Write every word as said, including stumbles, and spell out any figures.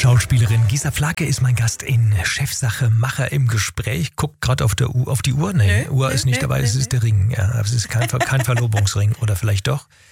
Schauspielerin Gisa Flake ist mein Gast in Chefsache Macher im Gespräch. Guckt gerade auf, der U- auf die Uhr. Nee, Nee, Uhr nee, ist nicht nee, dabei, nee, es ist der Ring. Ja, es ist kein, kein Verlobungsring. Oder vielleicht doch.